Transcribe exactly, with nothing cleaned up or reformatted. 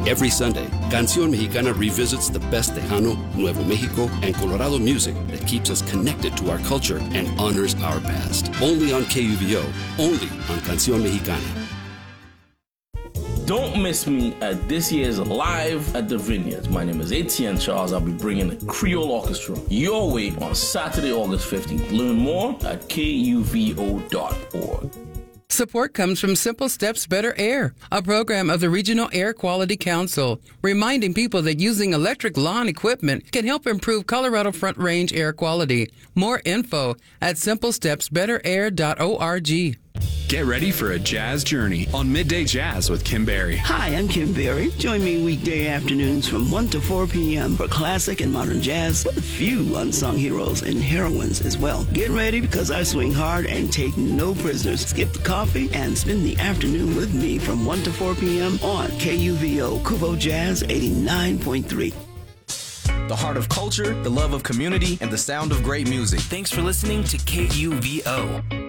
Every Sunday, Canción Mexicana revisits the best Tejano, Nuevo Mexico, and Colorado music that keeps us connected to our culture and honors our past. Only on K U V O, only on Canción Mexicana. Don't miss me at this year's Live at the Vineyards. My name is Etienne Charles. I'll be bringing the Creole Orchestra your way on Saturday, August fifteenth. Learn more at K U V O dot org. Support comes from Simple Steps Better Air, a program of the Regional Air Quality Council, reminding people that using electric lawn equipment can help improve Colorado Front Range air quality. More info at simple steps better air dot org. Get ready for a jazz journey on Midday Jazz with Kim Berry. Hi, I'm Kim Berry. Join me weekday afternoons from one to four p.m. for classic and modern jazz with a few unsung heroes and heroines as well. Get ready because I swing hard and take no prisoners. Skip the coffee and spend the afternoon with me from one to four p.m. on K U V O Kuvo Jazz eighty-nine point three. The heart of culture, the love of community, and the sound of great music. Thanks for listening to K U V O.